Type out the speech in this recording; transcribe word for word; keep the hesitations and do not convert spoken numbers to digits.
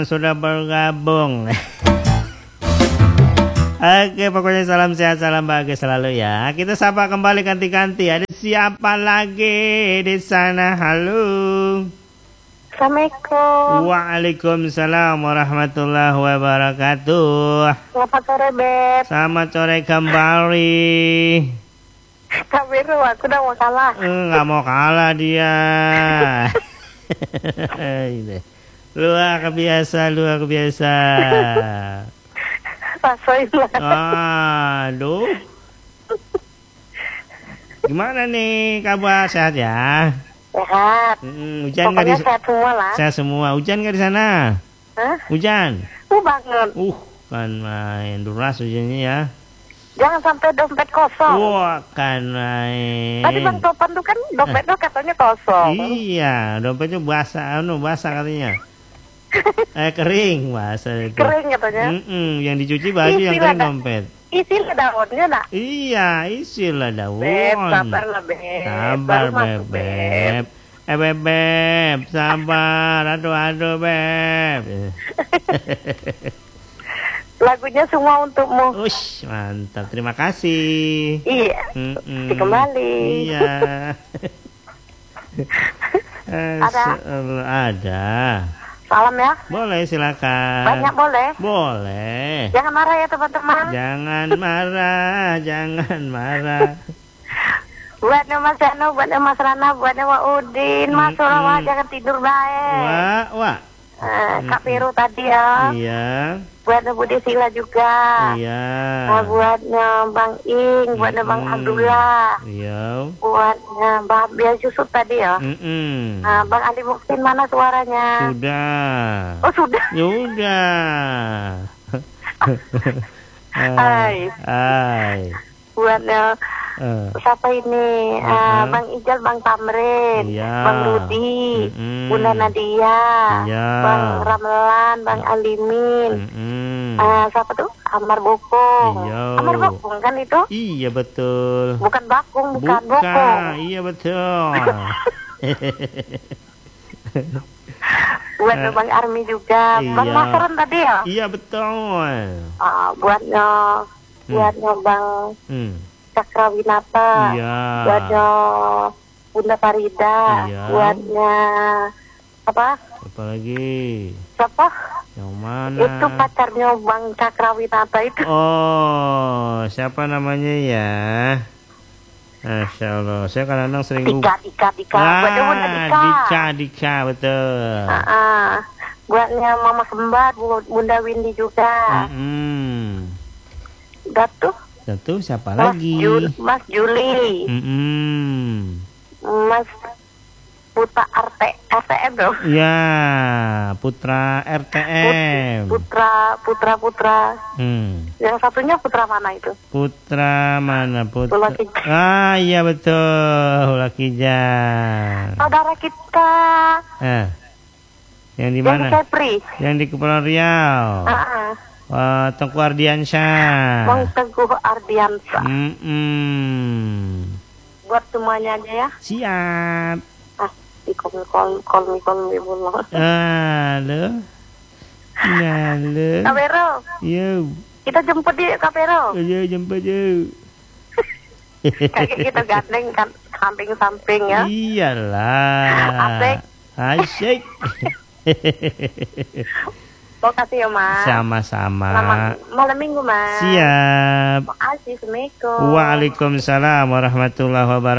sudah bergabung. Oke, pokoknya salam sehat, salam bahagia selalu ya. Kita sapa kembali ganti-ganti. Ada siapa lagi di sana? Halo. Assalamualaikum. Waalaikumsalam warahmatullahi wabarakatuh. Selamat sore, Beb. Selamat sore kembali. Kak Biru, aku udah mau kalah. Nggak mau kalah dia. Luar biasa, luar biasa. Rasain lah. Aduh. Gimana nih kabar, sehat ya? Sehat. Hmm, hujan nggak Pokoknya di sehat semua lah. Sehat semua. Hujan nggak di sana? Hah? Hujan. Uh, banget. Uh, kan main deras hujannya ya. Jangan sampai dompet kosong. Wah, kan main. Tadi Bang Topan tuh kan dompetnya katanya kosong. Iya, dompetnya basah, anu basah katanya. eh kering basah itu. Kering katanya. Mm-mm, yang dicuci baju, Isi yang kering lah, dompet. Isilah daunnya nak. Iya, isilah daun. Beb, sabar lah, Beb. Sabar, Baru masuk, beb. Eh, beb, beb, sabar. Aduh, aduh, beb. Lagunya semua untukmu. Ush, mantap. Terima kasih. Iya. Mm-mm. Kembali. Iya. Ada? Ada. Salam ya. Boleh, silakan. Banyak boleh. Boleh. Jangan marah ya teman-teman. Jangan marah, jangan marah. Buat Mas Jano, buat Mas Rana, buat Mas Udin, Mas Surawa, jangan tidur baik. Wah, wah. Eh, Kak Piru tadi ya. Iya. Buat Budi Sila juga. Iya. Nah, buatnya Bang Ing, buatnya Bang Mm-mm. Abdullah. Iya. Buatnya Bang Biar Yusuf tadi ya. Mm-mm. Nah, Bang Ali Muksin mana suaranya? Sudah. Oh sudah. Sudah. Hai. Hai. Buatnya Eh. siapa ini? Uh-huh. Ah, Bang Ijal, Bang Tamrin, Iya. Bang Rudi, Mm-mm. Bunda Nadia, Iya. Bang Ramelan, Bang Alimin. Mm-mm. Ah, siapa tuh? Amar Bokong. Iya. Amar Bokong kan itu? Iya betul. Bukan Bakung, bukan, Bokong. Iya betul. Buat Bang Army juga, Iya. Bang Masaran tadi ya. Iya betul. Ah, buatnya, buatnya Bang Hmm. Cakrawinata, Iya. buatnya Bunda Farida, Iya. buatnya apa? Apa lagi? Siapa? Yang mana? Itu pacarnya Bang Cakrawinata itu. Oh, siapa namanya ya? Masya Allah, saya kadang-kadang sering Dika, Dika, Dika. Buatnya Bunda Dika. Dika, Dika, betul. Ah, ah. Buatnya Mama Kembar, Bu- Bunda Windy juga. Mm-mm. Udah tuh. Tentu siapa Mas, lagi? Jul, Mas Juli, Mm-mm. Mas Putra R T R T M dong. Ya, Putra R T M. Putra, Putra, Putra. Hmm. Yang satunya Putra mana itu? Putra mana? Putra. Hula Kijang. Ah, iya betul, Hula Kijang. Saudara kita. Eh, yang di Yang di mana? Kepri. Yang di Kepulauan Riau. Ah, ah. Wah, Tengku Ardiansyah. Bang Teguh Ardiansa. Mm-mm. Buat semuanya aja ya. Siap. Ah, di kol kol kol mi kol mi bola. Halo. Halo. Kapero, Yo. kita jemput di Kapero. Ayo jemput yuk. Kaki kita gandeng kan samping-samping ya. Iyalah. Asik. Asik. Makasih ya Mas. Sama-sama. Selamat malam minggu Mas. Siap. Makasih. Assalamualaikum. Waalaikumsalam warahmatullahi wabarakatuh.